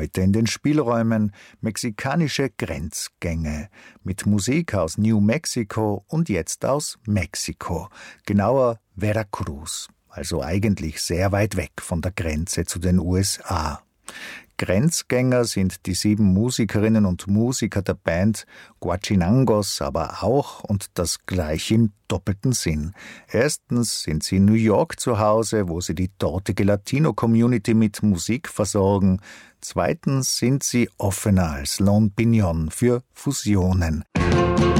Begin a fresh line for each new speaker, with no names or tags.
Heute in den Spielräumen mexikanische Grenzgänge mit Musik aus New Mexico und jetzt aus Mexiko, genauer Veracruz, also eigentlich sehr weit weg von der Grenze zu den USA. Grenzgänger sind die 7 Musikerinnen und Musiker der Band Guachinangos aber auch, und das gleich im doppelten Sinn. Erstens sind sie in New York zu Hause, wo sie die dortige Latino-Community mit Musik versorgen. Zweitens sind sie offener als Lone Pinion für Fusionen.